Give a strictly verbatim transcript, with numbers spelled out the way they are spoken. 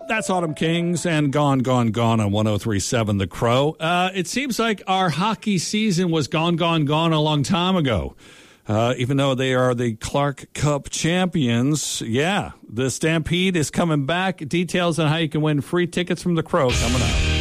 That's Autumn Kings and Gone, Gone, Gone on one oh three point seven The Crow. Uh, it seems like our hockey season was gone, gone, gone a long time ago. Uh, even though they are the Clark Cup champions, yeah, the Stampede is coming back. Details on how you can win free tickets from The Crow coming up.